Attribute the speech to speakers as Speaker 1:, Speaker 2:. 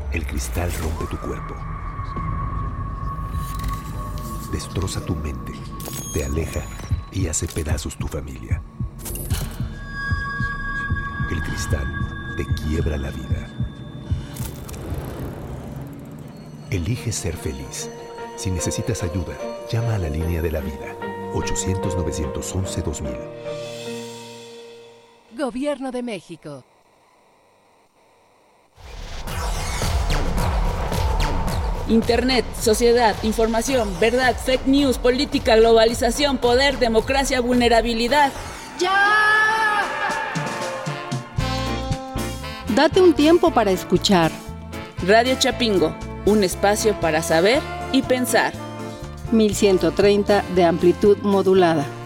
Speaker 1: El cristal rompe tu cuerpo. Destroza tu mente, te aleja y hace pedazos tu familia. El cristal te quiebra la vida. Elige ser feliz. Si necesitas ayuda, llama a la línea de la vida. 800-911-2000.
Speaker 2: Gobierno de México.
Speaker 3: Internet, sociedad, información, verdad, fake news, política, globalización, poder, democracia, vulnerabilidad.
Speaker 2: ¡Ya!
Speaker 4: Date un tiempo para escuchar.
Speaker 3: Radio Chapingo, un espacio para saber y pensar.
Speaker 4: 1130 de amplitud modulada.